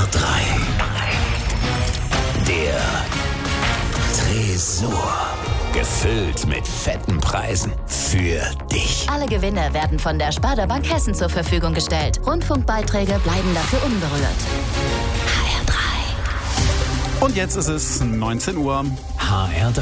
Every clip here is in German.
HR3. Der Tresor. Gefüllt mit fetten Preisen für dich. Alle Gewinne werden von der Sparda Bank Hessen zur Verfügung gestellt. Rundfunkbeiträge bleiben dafür unberührt. HR3. Und jetzt ist es 19 Uhr. HR3.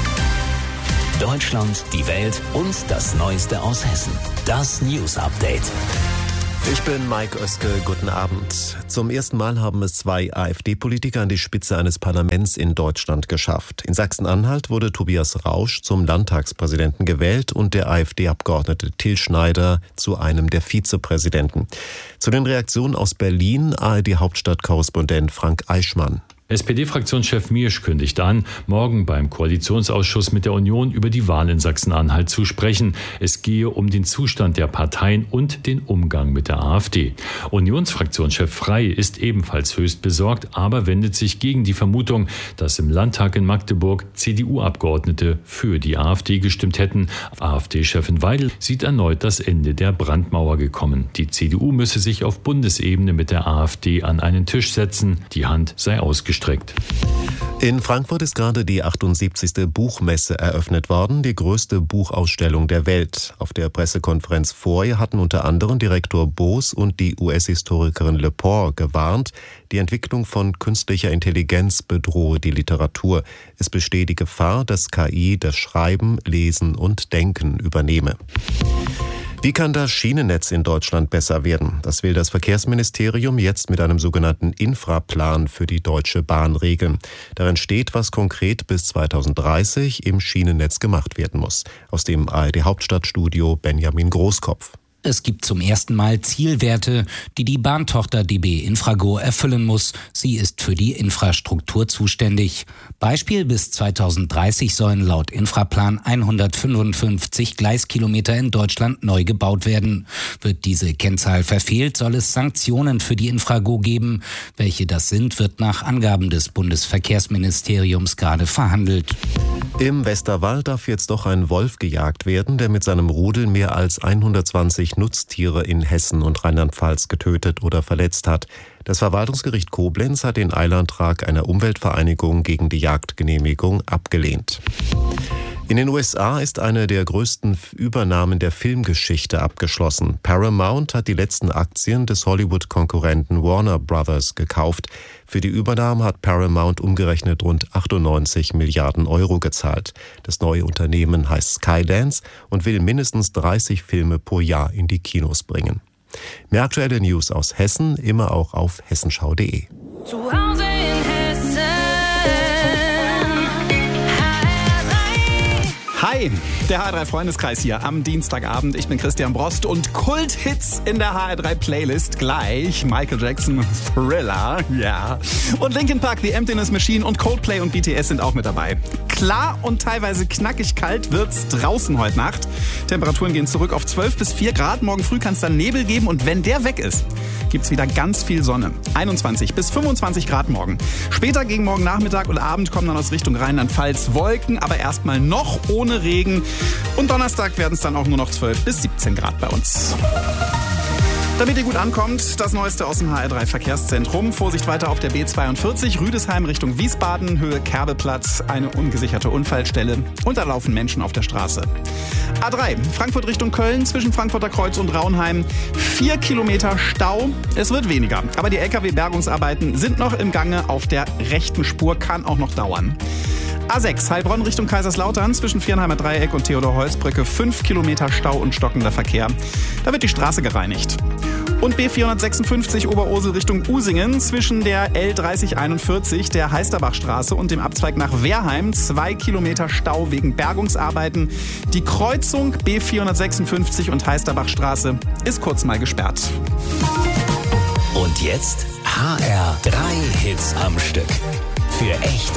Deutschland, die Welt und das Neueste aus Hessen. Das News Update. Ich bin Mike Oeske, guten Abend. Zum ersten Mal haben es 2 AfD-Politiker an die Spitze eines Parlaments in Deutschland geschafft. In Sachsen-Anhalt wurde Tobias Rausch zum Landtagspräsidenten gewählt und der AfD-Abgeordnete Till Schneider zu einem der Vizepräsidenten. Zu den Reaktionen aus Berlin, ARD-Hauptstadtkorrespondent Frank Eichmann. SPD-Fraktionschef Miersch kündigt an, morgen beim Koalitionsausschuss mit der Union über die Wahl in Sachsen-Anhalt zu sprechen. Es gehe um den Zustand der Parteien und den Umgang mit der AfD. Unionsfraktionschef Frey ist ebenfalls höchst besorgt, aber wendet sich gegen die Vermutung, dass im Landtag in Magdeburg CDU-Abgeordnete für die AfD gestimmt hätten. AfD-Chefin Weidel sieht erneut das Ende der Brandmauer gekommen. Die CDU müsse sich auf Bundesebene mit der AfD an einen Tisch setzen. Die Hand sei ausgestreckt. In Frankfurt ist gerade die 78. Buchmesse eröffnet worden, die größte Buchausstellung der Welt. Auf der Pressekonferenz vor ihr hatten unter anderem Direktor Boos und die US-Historikerin Lepore gewarnt, die Entwicklung von künstlicher Intelligenz bedrohe die Literatur. Es bestehe die Gefahr, dass KI das Schreiben, Lesen und Denken übernehme. Wie kann das Schienennetz in Deutschland besser werden? Das will das Verkehrsministerium jetzt mit einem sogenannten Infraplan für die Deutsche Bahn regeln. Darin steht, was konkret bis 2030 im Schienennetz gemacht werden muss. Aus dem ARD-Hauptstadtstudio Benjamin Großkopf. Es gibt zum ersten Mal Zielwerte, die die Bahntochter DB Infrago erfüllen muss. Sie ist für die Infrastruktur zuständig. Beispiel: bis 2030 sollen laut Infraplan 155 Gleiskilometer in Deutschland neu gebaut werden. Wird diese Kennzahl verfehlt, soll es Sanktionen für die Infrago geben. Welche das sind, wird nach Angaben des Bundesverkehrsministeriums gerade verhandelt. Im Westerwald darf jetzt doch ein Wolf gejagt werden, der mit seinem Rudel mehr als 120 Nutztiere in Hessen und Rheinland-Pfalz getötet oder verletzt hat. Das Verwaltungsgericht Koblenz hat den Eilantrag einer Umweltvereinigung gegen die Jagdgenehmigung abgelehnt. In den USA ist eine der größten Übernahmen der Filmgeschichte abgeschlossen. Paramount hat die letzten Aktien des Hollywood-Konkurrenten Warner Brothers gekauft. Für die Übernahme hat Paramount umgerechnet rund 98 Milliarden Euro gezahlt. Das neue Unternehmen heißt Skydance und will mindestens 30 Filme pro Jahr in die Kinos bringen. Mehr aktuelle News aus Hessen, immer auch auf hessenschau.de. Zu Hause in Hessen. Hi, der HR3-Freundeskreis hier am Dienstagabend. Ich bin Christian Brost und Kulthits in der HR3-Playlist gleich. Michael Jackson, Thriller, ja. Und Linkin Park, The Emptiness Machine und Coldplay und BTS sind auch mit dabei. Klar und teilweise knackig kalt wird's draußen heute Nacht. Temperaturen gehen zurück auf 12 bis 4 Grad. Morgen früh kann es dann Nebel geben und wenn der weg ist, gibt's wieder ganz viel Sonne. 21 bis 25 Grad morgen. Später gegen morgen Nachmittag und Abend kommen dann aus Richtung Rheinland-Pfalz Wolken, aber erstmal noch ohne Regen. Und Donnerstag werden es dann auch nur noch 12 bis 17 Grad bei uns. Damit ihr gut ankommt, das Neueste aus dem HR3 Verkehrszentrum. Vorsicht weiter auf der B42, Rüdesheim Richtung Wiesbaden, Höhe Kerbeplatz, eine ungesicherte Unfallstelle. Und da laufen Menschen auf der Straße. A3, Frankfurt Richtung Köln, zwischen Frankfurter Kreuz und Raunheim. 4 Kilometer Stau, es wird weniger. Aber die LKW-Bergungsarbeiten sind noch im Gange auf der rechten Spur, kann auch noch dauern. A6, Heilbronn Richtung Kaiserslautern, zwischen Viernheimer Dreieck und Theodor-Heuss-Brücke 5 Kilometer Stau und stockender Verkehr. Da wird die Straße gereinigt. Und B456 Oberursel Richtung Usingen, zwischen der L3041, der Heisterbachstraße und dem Abzweig nach Wehrheim 2 Kilometer Stau wegen Bergungsarbeiten. Die Kreuzung B456 und Heisterbachstraße ist kurz mal gesperrt. Und jetzt HR3 Hits am Stück. Für echt